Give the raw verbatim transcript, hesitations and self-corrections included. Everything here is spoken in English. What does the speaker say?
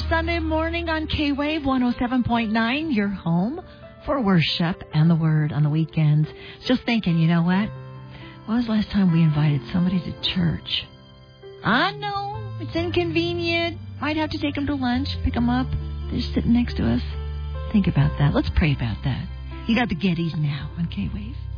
Sunday morning on K-Wave one oh seven point nine, your home for worship and the Word on the weekends. Just thinking, you know what? When was the last time we invited somebody to church? I know, it's inconvenient. Might have to take them to lunch, pick them up. They're sitting next to us. Think about that. Let's pray about that. You got the Gettys now on K-Wave.